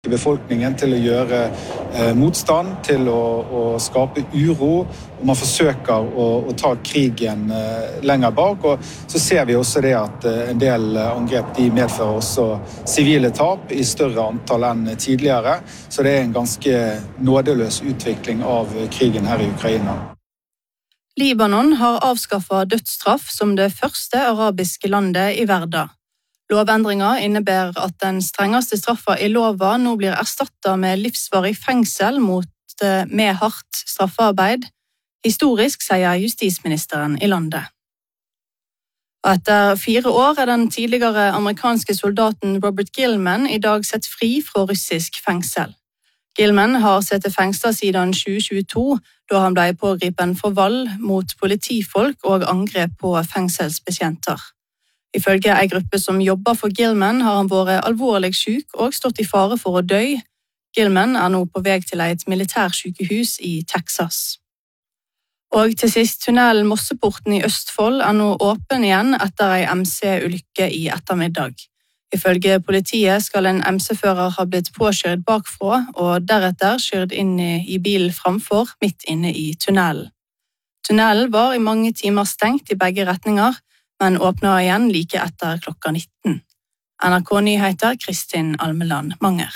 befolkningen til å gjøre motstand, til å skape uro, og man forsøker å ta krigen lenger bak, og så ser vi også det at en del angrep de medfører også sivile tap i større antall enn tidligere, så det en ganske nådeløs utvikling av krigen her i Ukraina. Libanon har avskaffet dødsstraff som det første arabiske landet i verden. Lovendringer innebærer at den strengeste straffa i lova nå blir erstattet med livsvarig fengsel med hardt straffearbeid, historisk, sier justisministeren i landet. Etter 4 år den tidligere amerikanske soldaten Robert Gilman i dag sett fri fra russisk fengsel. Gilman har sittet fengslet siden 2022, da han ble pågripen for vold mot politifolk og angrep på fengselsbetjenter. Ifølge en gruppe som jobber for Gilman har han vært alvorlig syk og stått i fare for å dø. Gilman nå på vei til et militærsykehus i Texas. Og til sist, tunnelen Mosseporten i Østfold nå åpen igjen etter en MC-ulykke i ettermiddag. Ifølge politiet skal en MC-fører ha blitt påkjørt bakfra og deretter kjørt inn i bilen framfor, midt inne i tunnelen. Tunnelen var i mange timer stengt i begge retninger, men åpner igjen like etter klokka 19. NRK Nyheter, Kristin Almeland Manger.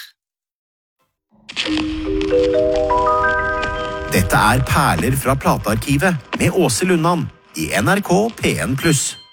Dette perler fra platearkivet med Åse Lundan i NRK P1+.